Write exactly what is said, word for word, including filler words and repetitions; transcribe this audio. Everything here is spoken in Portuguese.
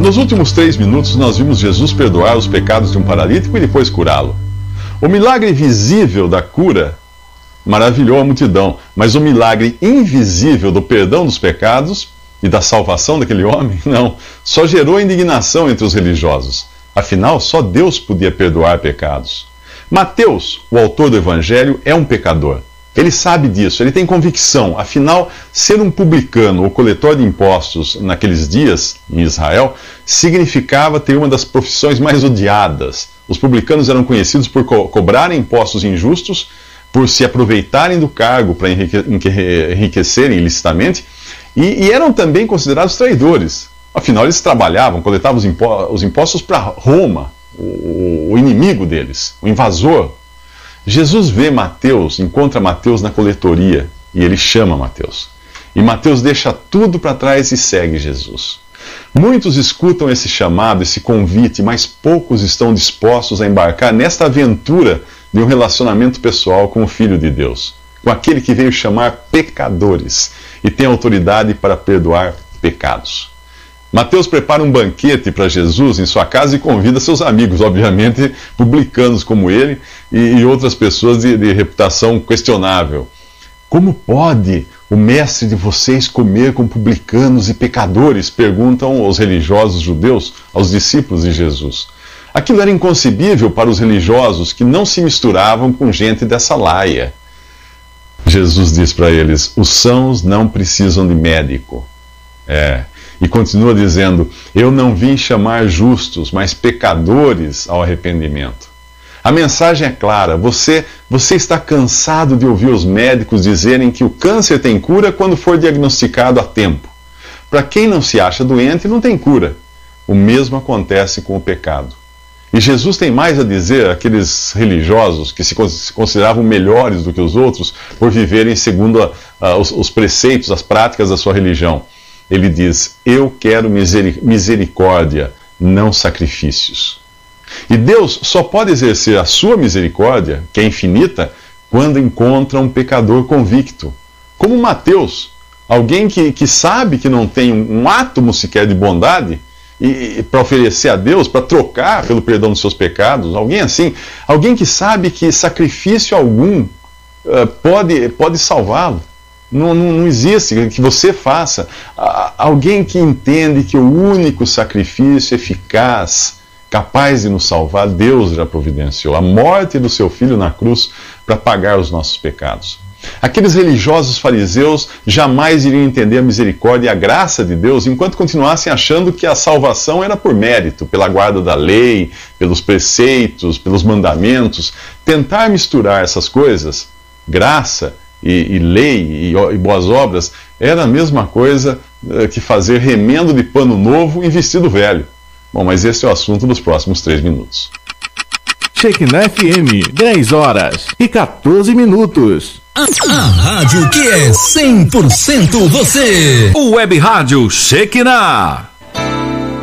Nos últimos três minutos, nós vimos Jesus perdoar os pecados de um paralítico e depois curá-lo. O milagre visível da cura maravilhou a multidão, mas o milagre invisível do perdão dos pecados e da salvação daquele homem, não, só gerou indignação entre os religiosos. Afinal, só Deus podia perdoar pecados. Mateus, o autor do Evangelho, é um pecador. Ele sabe disso, ele tem convicção. Afinal, ser um publicano ou coletor de impostos naqueles dias, em Israel, significava ter uma das profissões mais odiadas. Os publicanos eram conhecidos por co- cobrarem impostos injustos, por se aproveitarem do cargo para enrique- enriquecerem ilicitamente, e, e eram também considerados traidores. Afinal, eles trabalhavam, coletavam os, impo- os impostos para Roma, o, o inimigo deles, o invasor. Jesus vê Mateus, encontra Mateus na coletoria, e ele chama Mateus. E Mateus deixa tudo para trás e segue Jesus. Muitos escutam esse chamado, esse convite, mas poucos estão dispostos a embarcar nesta aventura de um relacionamento pessoal com o Filho de Deus, com aquele que veio chamar pecadores e tem autoridade para perdoar pecados. Mateus prepara um banquete para Jesus em sua casa e convida seus amigos, obviamente publicanos como ele e, e outras pessoas de, de reputação questionável. Como pode o mestre de vocês comer com publicanos e pecadores? Perguntam os religiosos judeus aos discípulos de Jesus. Aquilo era inconcebível para os religiosos que não se misturavam com gente dessa laia. Jesus diz para eles: os sãos não precisam de médico. É. E continua dizendo: eu não vim chamar justos, mas pecadores ao arrependimento. A mensagem é clara: você, você está cansado de ouvir os médicos dizerem que o câncer tem cura quando for diagnosticado a tempo. Para quem não se acha doente, não tem cura. O mesmo acontece com o pecado. E Jesus tem mais a dizer àqueles religiosos que se consideravam melhores do que os outros por viverem segundo a, a, os, os preceitos, as práticas da sua religião. Ele diz: eu quero misericórdia, não sacrifícios. E Deus só pode exercer a sua misericórdia, que é infinita, quando encontra um pecador convicto. Como Mateus, alguém que, que sabe que não tem um, um átomo sequer de bondade e, e para oferecer a Deus, para trocar pelo perdão dos seus pecados. Alguém assim, alguém que sabe que sacrifício algum uh, pode, pode salvá-lo. Não, não, não existe que você faça. Alguém que entende que o único sacrifício eficaz, capaz de nos salvar, Deus já providenciou. A morte do seu Filho na cruz para pagar os nossos pecados. Aqueles religiosos fariseus jamais iriam entender a misericórdia e a graça de Deus enquanto continuassem achando que a salvação era por mérito, pela guarda da lei, pelos preceitos, pelos mandamentos. Tentar misturar essas coisas, graça E, e lei e, e boas obras, era a mesma coisa uh, que fazer remendo de pano novo em vestido velho. Bom, mas esse é o assunto dos próximos três minutos. Shekinah F M, dez horas e quatorze minutos. A, a rádio que é cem por cento você. O Web Rádio Shekinah.